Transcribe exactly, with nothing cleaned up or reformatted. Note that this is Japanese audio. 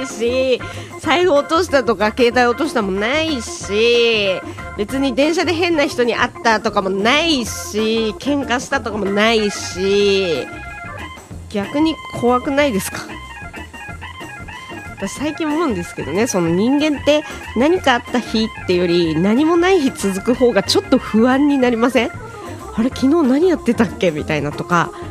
し、財布落としたとか携帯落としたもないし、別に電車で変な人に会ったとかもないし、喧嘩したとかもないし、逆に怖くないですか？私最近思うんですけどね、その人間って何かあった日ってより何もない日続く方がちょっと不安になりません？あれ昨日何やってたっけみたいなとか、